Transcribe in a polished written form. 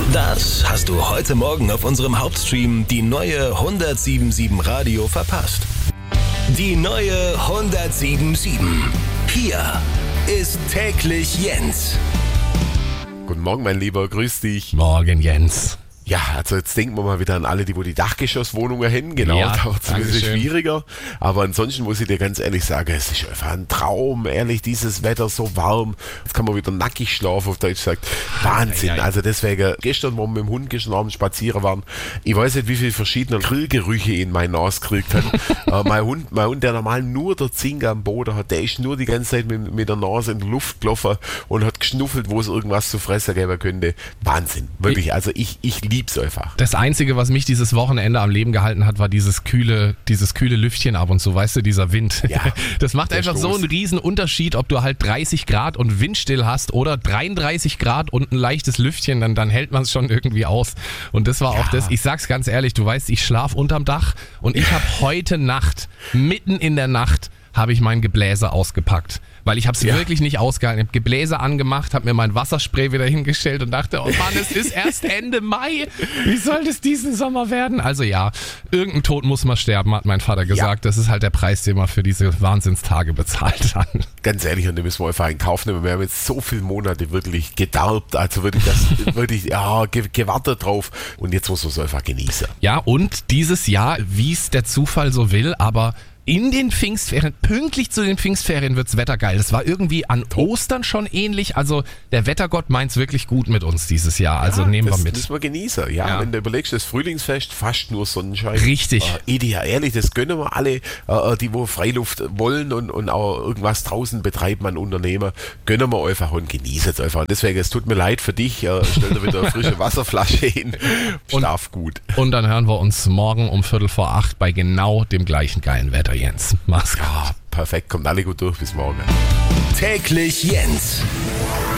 Das hast du heute Morgen auf unserem Hauptstream die neue 107.7 Radio verpasst. Die neue 107.7. Hier ist täglich Jens. Guten Morgen, mein Lieber, grüß dich. Morgen, Jens. Ja, also jetzt denken wir mal wieder an alle, die Dachgeschosswohnungen haben. Genau, Ja, da wird es ein bisschen Dankeschön. schwieriger. Aber ansonsten muss ich dir ganz ehrlich sagen, es ist einfach ein Traum. Ehrlich, dieses Wetter so warm. Jetzt kann man wieder nackig schlafen, auf Deutsch gesagt. Wahnsinn. Ei. Also deswegen, gestern, wo wir mit dem Hund geschlafen spazieren waren, ich weiß nicht, wie viele verschiedene Grillgerüche in meine Nase gekriegt hat. mein Hund, der normal nur der Zinke am Boden hat, der ist nur die ganze Zeit mit der Nase in der Luft gelaufen und hat geschnuffelt, wo es irgendwas zu fressen geben könnte. Wahnsinn. Wirklich, also ich lieb's einfach. Das Einzige, was mich dieses Wochenende am Leben gehalten hat, war dieses kühle Lüftchen ab und zu, weißt du, dieser Wind. Ja, Das macht der einfach so Stoß. einen riesen Unterschied, ob du halt 30 Grad und windstill hast oder 33 Grad und ein leichtes Lüftchen, dann hält man es schon irgendwie aus. Und das war auch das, ich sag's ganz ehrlich, du weißt, ich schlaf unterm Dach und ich habe heute Nacht, mitten in der Nacht, habe ich mein Gebläse ausgepackt. Weil ich habe es wirklich nicht ausgehalten. Ich habe Gebläse angemacht, habe mir mein Wasserspray wieder hingestellt und dachte, oh Mann, es ist erst Ende Mai. Wie soll das diesen Sommer werden? Also ja, irgendein Tod muss man sterben, hat mein Vater gesagt. Das ist halt der Preis, den man für diese Wahnsinnstage bezahlt hat. Ganz ehrlich, und da müssen wir einfach in Kauf nehmen. Wir haben jetzt so viele Monate wirklich gedarbt, also wirklich gewartet drauf. Und jetzt muss man es einfach genießen. Ja, und dieses Jahr, wie es der Zufall so will, aber in den Pfingstferien, pünktlich zu den Pfingstferien wird's Wetter geil. Das war irgendwie an Ostern schon ähnlich. Also der Wettergott meint's wirklich gut mit uns dieses Jahr. Also nehmen wir Das mit. müssen wir genießen. Ja, wenn du überlegst, das Frühlingsfest, fast nur Sonnenschein. Richtig. Ideal, ehrlich, das gönnen wir alle, die wo Freiluft wollen und auch irgendwas draußen betreiben an Unternehmen, gönnen wir einfach und genießen es einfach. Deswegen, es tut mir leid für dich, stell dir wieder eine frische Wasserflasche hin, schlaf gut. Und dann hören wir uns morgen um 7:45 bei genau dem gleichen geilen Wetter, Jens. Mach's gut. Ja, perfekt, kommt alle gut durch, bis morgen. Täglich Jens.